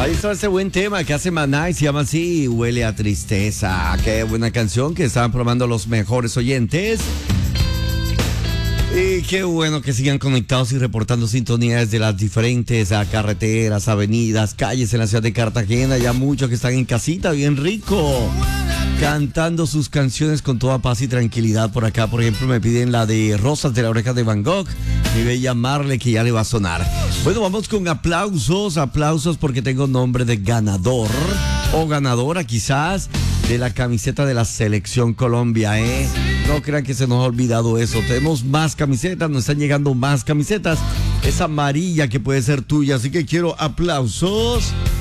Ahí está ese buen tema que hace Maná y se llama así, Huele a Tristeza. Qué buena canción que estaban probando los mejores oyentes. Y qué bueno que sigan conectados y reportando sintonías de las diferentes carreteras, avenidas, calles en la ciudad de Cartagena. Ya muchos que están en casita, bien rico, cantando sus canciones con toda paz y tranquilidad. Por acá, por ejemplo, me piden la de Rosas de la Oreja de Van Gogh. Mi bella Marle, que ya le va a sonar. Bueno, vamos con aplausos porque tengo nombre de ganador o ganadora quizás de la camiseta de la Selección Colombia, ¿eh? No crean que se nos ha olvidado eso. Tenemos más camisetas, nos están llegando más camisetas. Es amarilla que puede ser tuya, así que quiero aplausos